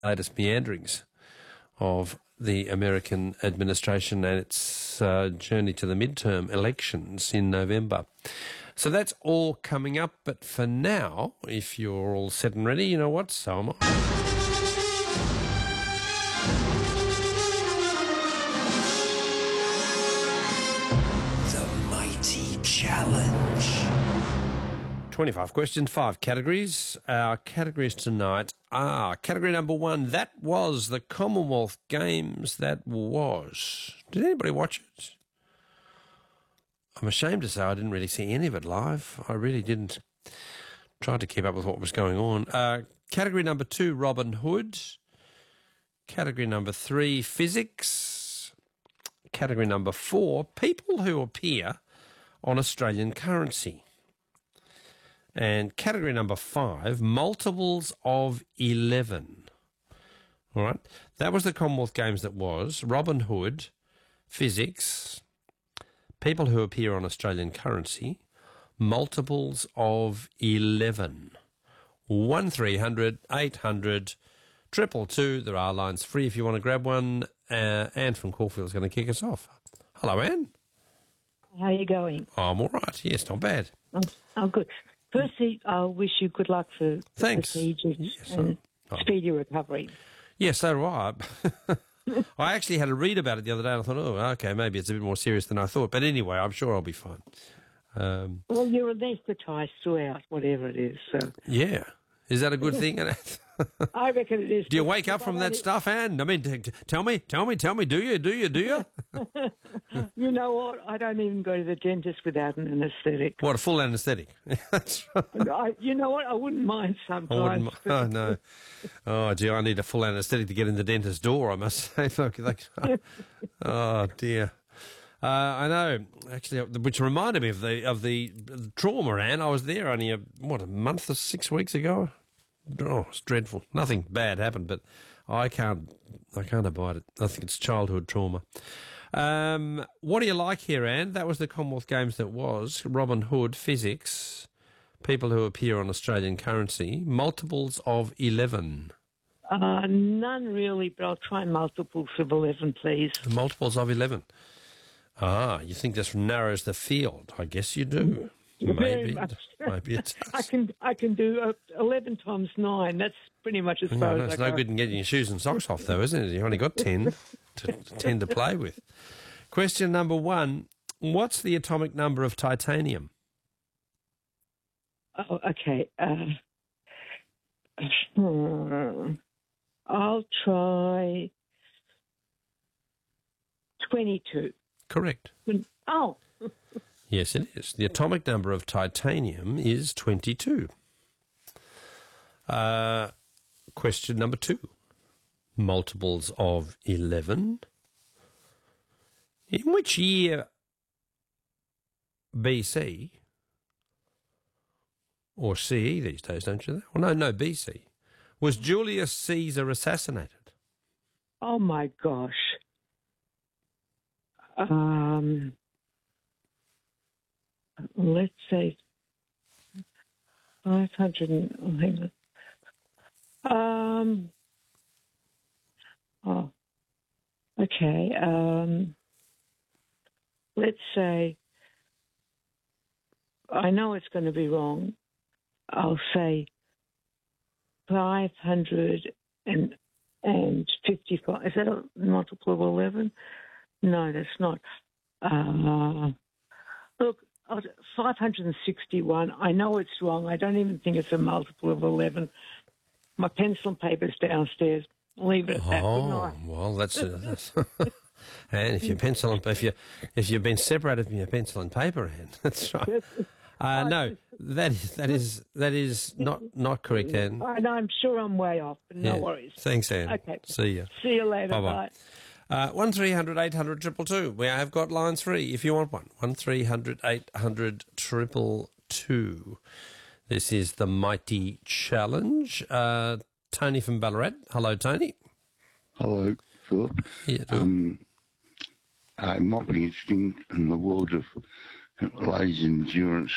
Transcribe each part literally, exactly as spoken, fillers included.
latest meanderings of the American administration and its uh, journey to the midterm elections in November. So that's all coming up, but for now, if you're all set and ready, you know what, so am I. The Mighty Challenge. twenty-five questions, five categories. Our categories tonight are category number one. That was the Commonwealth Games. That was. Did anybody watch it? I'm ashamed to say I didn't really see any of it live. I really didn't. Tried to keep up with what was going on. Uh, category number two, Robin Hood. Category number three, physics. Category number four, people who appear on Australian currency. And category number five, multiples of eleven. All right. That was the Commonwealth Games that was. Robin Hood, physics, people who appear on Australian currency, multiples of eleven. one three hundred eight hundred two two two. There are lines free if you want to grab one. Uh, Anne from Caulfield is going to kick us off. Hello, Anne. How are you going? I'm all right. Yes, not bad. Oh, oh good. Firstly, I wish you good luck for the Thanks. procedures Yes, and oh. speedy recovery. Yes, so do I. I actually had a read about it the other day and I thought, oh, okay, maybe it's a bit more serious than I thought. But anyway, I'm sure I'll be fine. Um, Well, you're anaesthetised throughout, whatever it is. So yeah. Is that a good thing? I reckon it is. Do you wake up from that stuff, Anne? I mean, t- t- tell me, tell me, tell me, do you, do you, do you? You know what? I don't even go to the dentist without an anaesthetic. What, a full anaesthetic? That's right. I, you know what? I wouldn't mind I sometimes. wouldn't, mi- oh, no. Oh, gee, I need a full anaesthetic to get in the dentist's door, I must say. Look, like, oh, dear. Uh, I know, actually, which reminded me of the of the trauma, Anne. I was there only, a, what, a month or six weeks ago? Oh, it's dreadful. Nothing bad happened, but I can't I can't abide it. I think it's childhood trauma. Um, what do you like here, Anne? That was the Commonwealth Games that was. Robin Hood, physics, people who appear on Australian currency, multiples of eleven. Uh, none really, but I'll try multiples of eleven, please. Multiples of eleven. Ah, you think this narrows the field? I guess you do. Very Maybe. much. Maybe it does. I can I can do uh, eleven times nine. That's pretty much as No, far no, as it's I no go. good in getting your shoes and socks off, though, isn't it? You've only got ten to, ten to play with. Question number one. What's the atomic number of titanium? Oh, okay. Uh, hmm. I'll try twenty-two. Correct. Oh, Yes, it is. The atomic number of titanium is twenty-two. Uh, question number two. Multiples of eleven. In which year B C, or C E these days, don't you? Well, no, no, B C, was Julius Caesar assassinated? oh my gosh. Um, let's say five hundred. And, hang on. Um. Oh. Okay. Um. Let's say. I know it's going to be wrong. I'll say five hundred and and fifty-five. Is that a multiple of eleven? No, that's not. Uh, look, five hundred sixty-one. I know it's wrong. I don't even think it's a multiple of eleven. My pencil and paper's downstairs. Leave it at that. Good Oh, night. well, that's, uh, that's and if your pencil and if you if you've been separated from your pencil and paper, Anne, that's right. Uh, no, that is that is that is not not correct, Anne. I know, I'm sure I'm way off, but no Yeah. worries. Thanks, Anne. Okay. See you. See you later. Bye-bye. Bye. Uh, one three hundred eight hundred triple two. We have got lines free if you want one. One three hundred eight hundred triple two. This is the Mighty Challenge. Uh, Tony from Ballarat. Hello, Tony. Hello, Philip. Yeah, do Um, uh, it might be interesting in the world of ladies endurance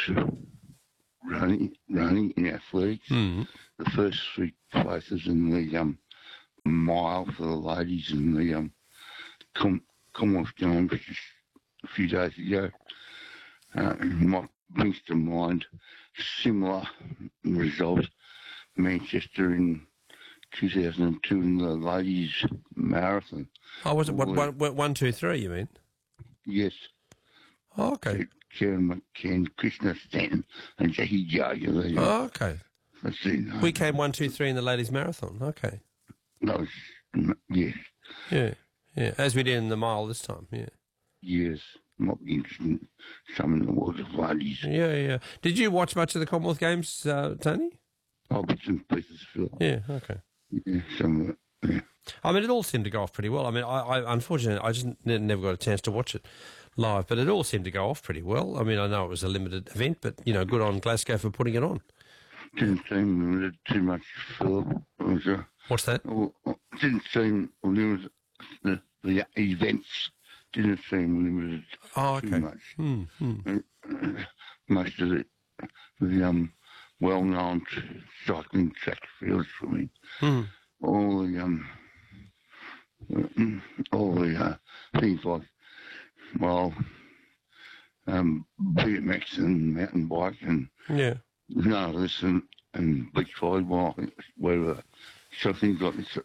running, running in athletics. Mm. The first three places in the um, mile for the ladies in the um, Com- Commonwealth Games just a few days ago. Uh, what brings to mind similar result, Manchester in two thousand two in the ladies marathon. Oh, was it what, one, one, one, two, three, you mean? Yes. Oh, okay. Karen McCann, Krishna Stanton, and Jackie Jager. They, Oh, okay. Let's see. We came one, two, three in the ladies' marathon. Okay. That was, yes, Yeah, yeah. As we did in the mile this time. Yeah. yes. Might be interesting. Some in the world of ladies. Yeah, yeah. Did you watch much of the Commonwealth Games, uh, Tony? I'll bits and pieces, Phil. Yeah. Okay. Yeah, some of it. Yeah. I mean, it all seemed to go off pretty well. I mean, I, I unfortunately, I just ne- never got a chance to watch it live, but it all seemed to go off pretty well. I mean, I know it was a limited event, but, you know, good on Glasgow for putting it on. Didn't seem limited too much, Phil. It was, uh, What's that? well, didn't seem limited. The, the events didn't seem limited Oh, too okay. much. Hmm, hmm. And, uh, most of the, the um, well-known t- cycling track fields for me. Hmm. All the um, uh, all the uh, things like, well, um, B M X and mountain bike and Yeah. none of this and, and beach volleyball, whatever. So things like this.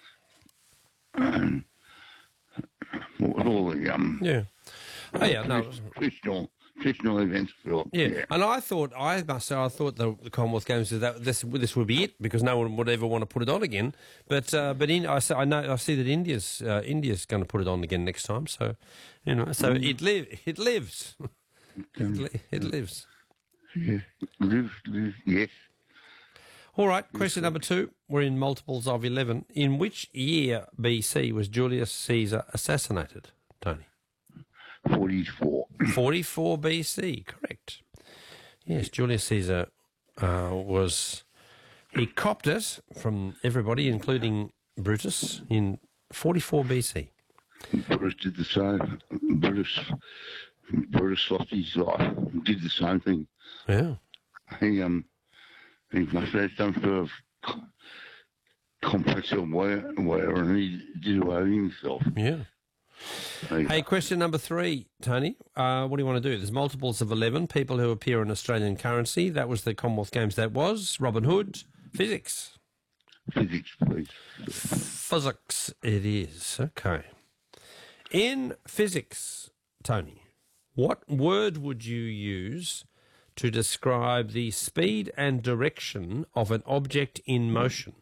And all the um, Yeah. Oh, yeah, no. traditional, traditional events, Phil. Yeah. and I thought, I must say, I thought the, the Commonwealth Games that this this would be it because no one would ever want to put it on again. But uh, but in, I, say, I know I see that India's uh, India's going to put it on again next time. So you know, so Mm. it live it lives, it, li- it lives. Yeah, live, live, yes. All right, question number two. We're in multiples of eleven. In which year B C was Julius Caesar assassinated, Tony? forty-four. forty-four B C, correct. Yes, Julius Caesar uh, was... He copped it from everybody, including Brutus, in forty-four B C. Brutus did the same. Brutus, Brutus lost his life. Did the same thing. Yeah. He um, he must have some sort of complex or whatever, and he did away with himself. Yeah. He, Hey, question number three, Tony. Uh, what do you want to do? There's multiples of eleven people who appear in Australian currency. That was the Commonwealth Games. That was Robin Hood. Physics. Physics, please. Physics it is. Okay. In physics, Tony, what word would you use to describe the speed and direction of an object in motion?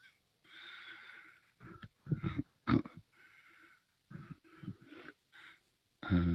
Uh,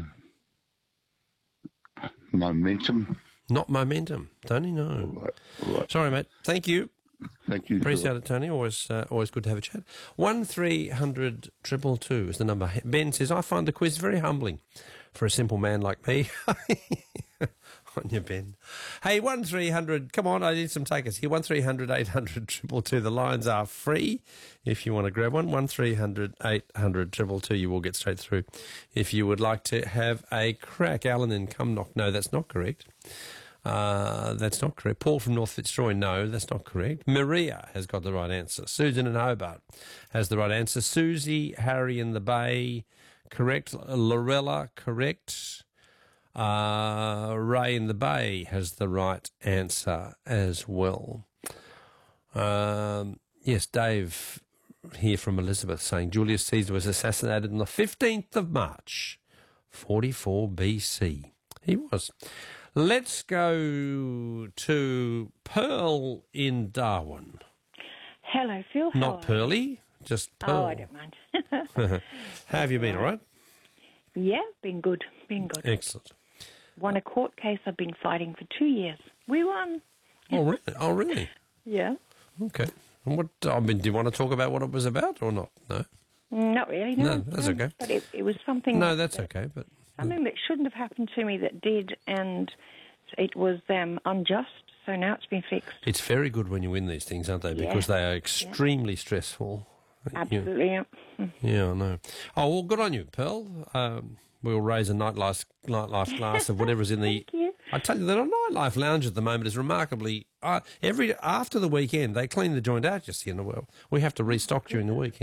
momentum. Not momentum, Tony, no. Right, right. Sorry, mate. Thank you. Thank you. Appreciate it, Tony. Always, uh, always good to have a chat. One three hundred triple two is the number. Ben says, "I find the quiz very humbling for a simple man like me." On you, Ben. Hey, one three hundred. Come on, I need some takers here. One three hundred eight hundred triple two. The lines are free if you want to grab one. One three hundred eight hundred triple two. You will get straight through if you would like to have a crack. Alan in Cumnock. No, that's not correct. Uh, that's not correct. Paul from North Fitzroy, no, that's not correct. Maria has got the right answer. Susan in Hobart has the right answer. Susie, Harry in the Bay, correct. Lorella, correct. Uh, Ray in the Bay has the right answer as well. Um, yes, Dave here from Elizabeth saying Julius Caesar was assassinated on the fifteenth of March, forty-four B C. He was. Let's go to Pearl in Darwin. Hello, Phil. How Not are Pearly, just Pearl. Oh, I don't mind. How have you been, all right? Yeah, been good. Been good. Excellent. Won a court case I've been fighting for two years. We won. Oh, really? Oh, really? Yeah. Okay. And what, I mean, do you want to talk about what it was about or not? No? Not really, no. No, that's okay. But it, it was something... No, that's that, okay, but... Something that shouldn't have happened to me that did, and it was um, unjust, so now it's been fixed. It's very good when you win these things, aren't they? Because Yeah. they are extremely stressful. Absolutely, yeah. Yeah, yeah, I know. Oh, well, good on you, Pearl. Um, we'll raise a nightlife, nightlife glass of whatever's in the... Thank you. I tell you that a nightlife lounge at the moment is remarkably uh, every after the weekend they clean the joint out. Just you know, well, we have to restock during the week.